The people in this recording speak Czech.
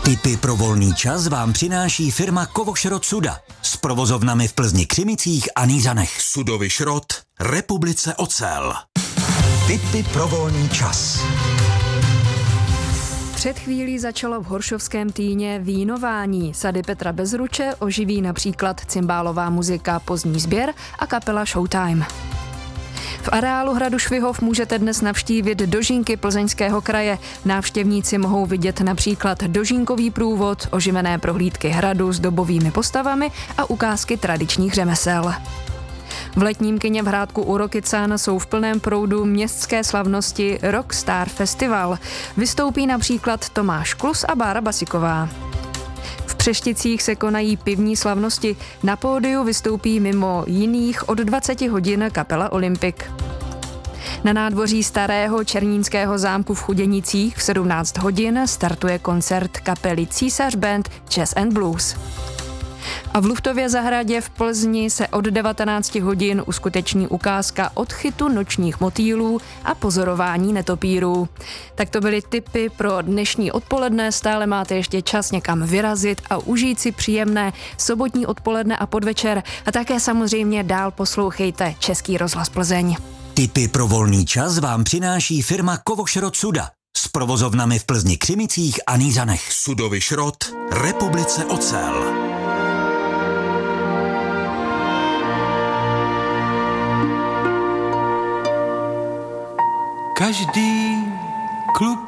Tipy pro volný čas vám přináší firma Kovošrot Suda s provozovnami v Plzni, Křimicích a Nýřanech. Sudovy šrot, Republice ocel. Tipy pro volný čas. Před chvílí začalo v Horšovském Týně vínování. Sady Petra Bezruče oživí například cymbálová muzika Pozdní sběr a kapela Showtime. V areálu hradu Švihov můžete dnes navštívit dožínky Plzeňského kraje. Návštěvníci mohou vidět například dožínkový průvod, oživené prohlídky hradu s dobovými postavami a ukázky tradičních řemesel. V letním kině v Hrádku u Rokycan jsou v plném proudu městské slavnosti Rockstar Festival. Vystoupí například Tomáš Klus a Bára Basiková. V Přešticích se konají pivní slavnosti. Na pódiu vystoupí mimo jiných od 20 hodin kapela Olympic. Na nádvoří starého Černínského zámku v Chuděnicích v 17 hodin startuje koncert kapely Císař Band Jazz and Blues. A v Luchtově zahradě v Plzni se od 19 hodin uskuteční ukázka odchytu nočních motýlů a pozorování netopírů. Tak to byly tipy pro dnešní odpoledne. Stále máte ještě čas někam vyrazit a užít si příjemné sobotní odpoledne a podvečer. A také samozřejmě dál poslouchejte Český rozhlas Plzeň. Tipy pro volný čas vám přináší firma Kovošrot Suda s provozovnami v Plzni, Křimicích a Nýřanech. Sudovy šrot, Republice ocel. Každý kluk